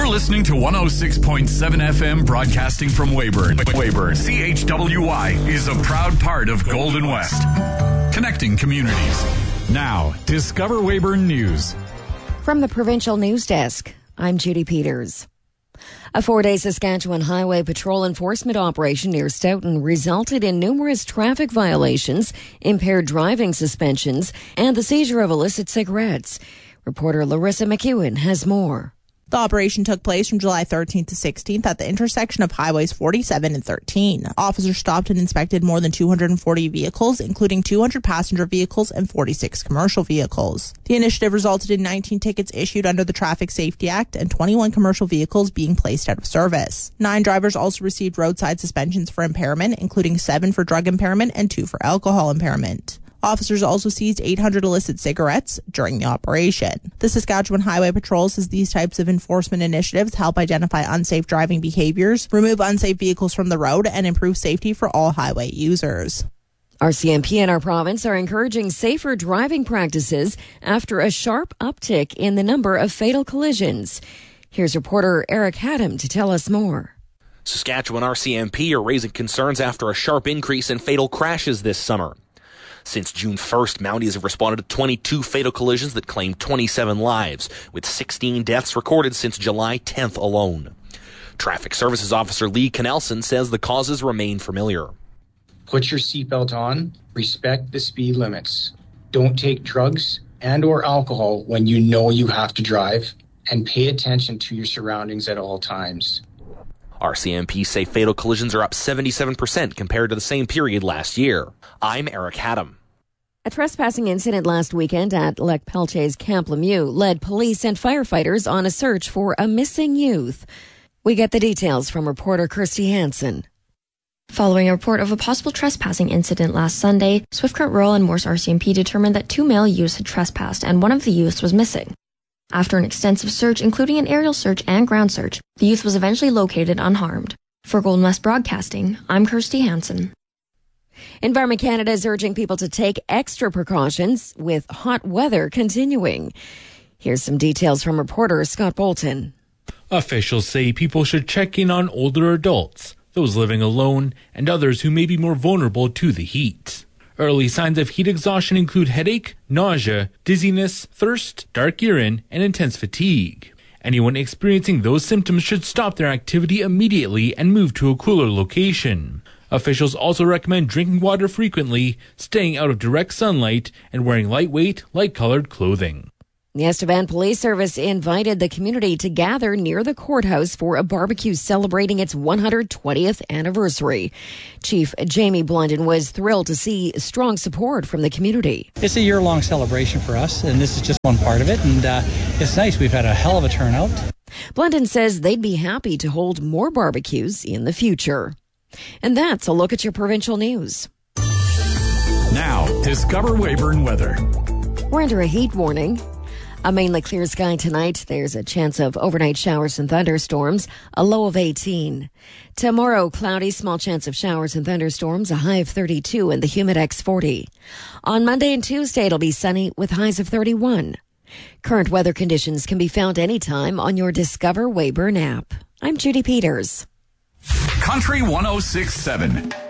listening to 106.7 FM broadcasting from Weyburn. CHWY is a proud part of Golden West. Connecting communities. Now, Discover Weyburn News. From the Provincial News Desk, I'm Judy Peters. A 4-day Saskatchewan Highway Patrol enforcement operation near Stoughton resulted in numerous traffic violations, impaired driving suspensions, and the seizure of illicit cigarettes. Reporter Larissa McEwen has more. The operation took place from July 13th to 16th at the intersection of highways 47 and 13. Officers stopped and inspected more than 240 vehicles, including 200 passenger vehicles and 46 commercial vehicles. The initiative resulted in 19 tickets issued under the Traffic Safety Act and 21 commercial vehicles being placed out of service. 9 drivers also received roadside suspensions for impairment, including 7 for drug impairment and 2 for alcohol impairment. Officers also seized 800 illicit cigarettes during the operation. The Saskatchewan Highway Patrol says these types of enforcement initiatives help identify unsafe driving behaviors, remove unsafe vehicles from the road, and improve safety for all highway users. RCMP and our province are encouraging safer driving practices after a sharp uptick in the number of fatal collisions. Here's reporter Eric Haddam to tell us more. Saskatchewan RCMP are raising concerns after a sharp increase in fatal crashes this summer. Since June 1st, Mounties have responded to 22 fatal collisions that claimed 27 lives, with 16 deaths recorded since July 10th alone. Traffic Services Officer Lee Connelson says the causes remain familiar. Put your seatbelt on, respect the speed limits. Don't take drugs and or alcohol when you know you have to drive, and pay attention to your surroundings at all times. RCMP say fatal collisions are up 77% compared to the same period last year. I'm Eric Haddam. A trespassing incident last weekend at Lec Peltier's Camp Lemieux led police and firefighters on a search for a missing youth. We get the details from reporter Kirsty Hansen. Following a report of a possible trespassing incident last Sunday, Swift-Current Rural and Morse RCMP determined that 2 male youths had trespassed and one of the youths was missing. After an extensive search, including an aerial search and ground search, the youth was eventually located unharmed. For Golden West Broadcasting, I'm Kirsty Hansen. Environment Canada is urging people to take extra precautions with hot weather continuing. Here's some details from reporter Scott Bolton. Officials say people should check in on older adults, those living alone, and others who may be more vulnerable to the heat. Early signs of heat exhaustion include headache, nausea, dizziness, thirst, dark urine, and intense fatigue. Anyone experiencing those symptoms should stop their activity immediately and move to a cooler location. Officials also recommend drinking water frequently, staying out of direct sunlight, and wearing lightweight, light-colored clothing. The Estevan Police Service invited the community to gather near the courthouse for a barbecue celebrating its 120th anniversary. Chief Jamie Blunden was thrilled to see strong support from the community. It's a year-long celebration for us, and this is just one part of it, and it's nice. We've had a hell of a turnout. Blunden says they'd be happy to hold more barbecues in the future. And that's a look at your provincial news. Now, Discover Weyburn weather. We're under a heat warning. A mainly clear sky tonight. There's a chance of overnight showers and thunderstorms, a low of 18. Tomorrow, cloudy, small chance of showers and thunderstorms, a high of 32 and the Humidex 40. On Monday and Tuesday, it'll be sunny with highs of 31. Current weather conditions can be found anytime on your Discover Weyburn app. I'm Judy Peters. Country 106.7.